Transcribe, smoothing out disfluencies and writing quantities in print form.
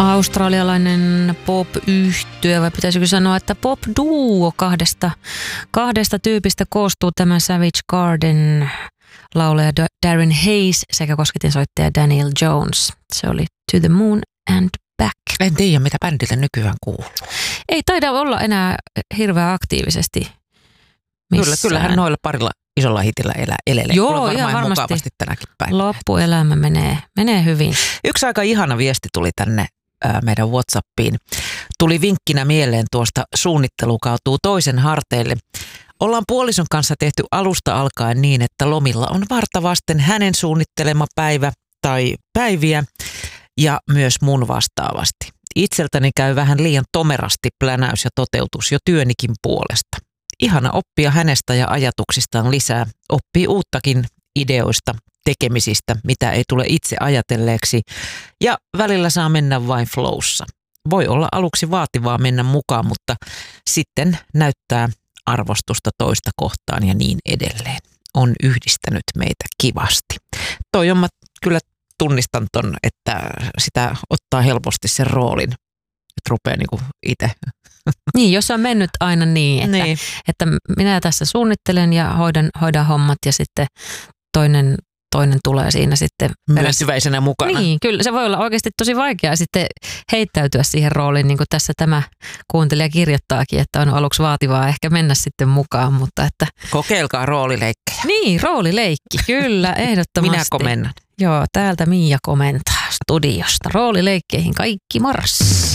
Australialainen pop-yhtye, vai pitäisikö sanoa, että pop-duo kahdesta tyypistä koostuu tämä Savage Garden laulaja Darren Hayes sekä kosketinsoittaja Daniel Jones. Se oli To the Moon and Back. En tiedä, mitä bändiltä nykyään kuuluu. Ei taida olla enää hirveän aktiivisesti missään. Kyllähän noilla parilla isolla hitillä elelee. Joo, ihan varmasti. Mukavasti tänäkin päivänä. Loppuelämä menee hyvin. Yksi aika ihana viesti tuli tänne meidän WhatsAppiin. Tuli vinkkinä mieleen tuosta suunnittelu kaatuu toisen harteille. Ollaan puolison kanssa tehty alusta alkaen niin, että lomilla on varta vasten hänen suunnittelema päivä tai päiviä ja myös mun vastaavasti. Itseltäni käy vähän liian tomerasti plänäys ja toteutus jo työnikin puolesta. Ihana oppia hänestä ja ajatuksistaan lisää. Oppii uuttakin ideoista, tekemisistä, mitä ei tule itse ajatelleeksi ja välillä saa mennä vain flowssa. Voi olla aluksi vaativaa mennä mukaan, mutta sitten näyttää arvostusta toista kohtaan ja niin edelleen. On yhdistänyt meitä kivasti. Toi on, mä kyllä tunnistan ton, että sitä ottaa helposti sen roolin, että rupeaa niinku itse. Niin, jos on mennyt aina niin, että minä tässä suunnittelen ja hoidan hommat ja sitten toinen tulee siinä sitten myösyväisenä mukana. Niin, kyllä se voi olla oikeasti tosi vaikeaa sitten heittäytyä siihen rooliin, niin kuin tässä tämä kuuntelija kirjoittaakin, että on aluksi vaativaa ehkä mennä sitten mukaan, mutta että kokeilkaa roolileikkejä. Niin, roolileikki, kyllä, ehdottomasti. Minä komennan. Joo, täältä Miia komentaa studiosta. Roolileikkeihin kaikki mars.